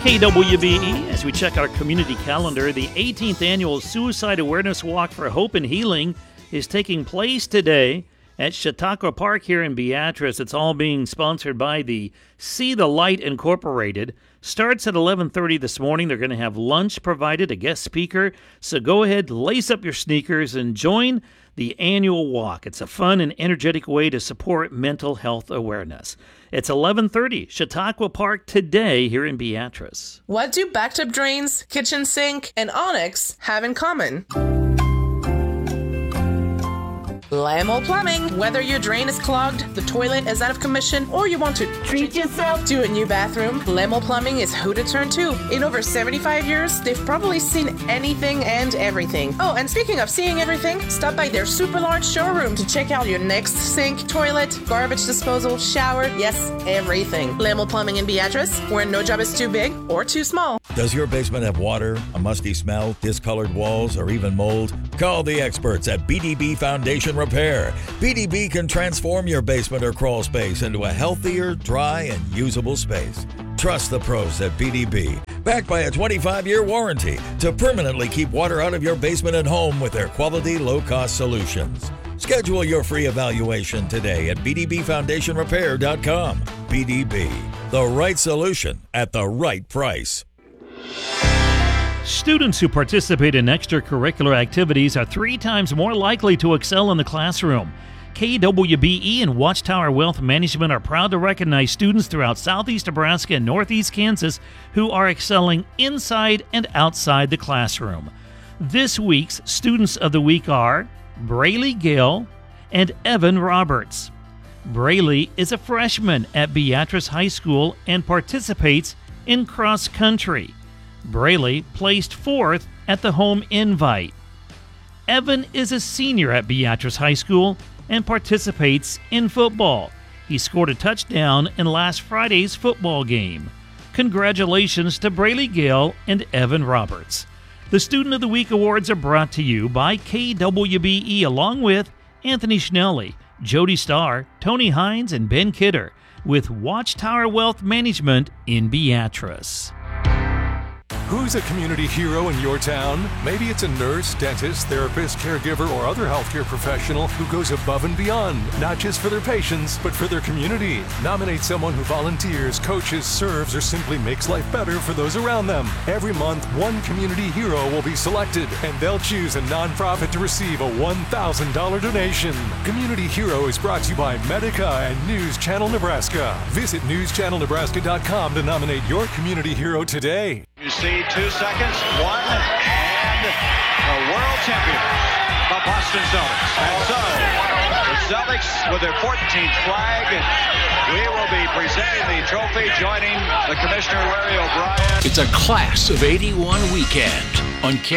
KWBE, as we check our community calendar, the 18th annual Suicide Awareness Walk for Hope and Healing is taking place today at Chautauqua Park here in Beatrice. It's all being sponsored by the See the Light Incorporated. Starts at 11:30 this morning. They're going to have lunch provided, a guest speaker. So go ahead, lace up your sneakers, and join the annual walk. It's a fun and energetic way to support mental health awareness. It's 11:30, Chautauqua Park today here in Beatrice. What do bathtub drains, kitchen sink, and Onyx have in common? Lamo Plumbing. Whether your drain is clogged, the toilet is out of commission, or you want to treat yourself to a new bathroom, Lamo Plumbing is who to turn to. In over 75 years, they've probably seen anything and everything. Oh, and speaking of seeing everything, stop by their super large showroom to check out your next sink, toilet, garbage disposal, shower, yes, everything. Lamo Plumbing in Beatrice, where no job is too big or too small. Does your basement have water, a musty smell, discolored walls, or even mold? Call the experts at BDB Foundation Repair. BDB can transform your basement or crawl space into a healthier, dry, and usable space. Trust the pros at BDB, backed by a 25-year warranty to permanently keep water out of your basement and home with their quality, low-cost solutions. Schedule your free evaluation today at bdbfoundationrepair.com. BDB, the right solution at the right price. Students who participate in extracurricular activities are 3 times more likely to excel in the classroom. KWBE and Watchtower Wealth Management are proud to recognize students throughout southeast Nebraska and northeast Kansas who are excelling inside and outside the classroom. This week's Students of the Week are Braylee Gale and Evan Roberts. Braylee is a freshman at Beatrice High School and participates in cross country. Braylee placed 4th at the home invite. Evan is a senior at Beatrice High School and participates in football. He scored a touchdown in last Friday's football game. Congratulations to Braylee Gale and Evan Roberts. The Student of the Week Awards are brought to you by KWBE along with Anthony Schnelly, Jody Starr, Tony Hines, and Ben Kidder with Watchtower Wealth Management in Beatrice. Who's a community hero in your town? Maybe it's a nurse, dentist, therapist, caregiver, or other healthcare professional who goes above and beyond, not just for their patients, but for their community. Nominate someone who volunteers, coaches, serves, or simply makes life better for those around them. Every month, one community hero will be selected, and they'll choose a nonprofit to receive a $1,000 donation. Community Hero is brought to you by Medica and News Channel Nebraska. Visit newschannelnebraska.com to nominate your community hero today. You see 2 seconds, 1, and the world champion, the Boston Celtics. And so, the Celtics with their 14th flag, we will be presenting the trophy, joining the Commissioner Larry O'Brien. It's a Class of '81 weekend on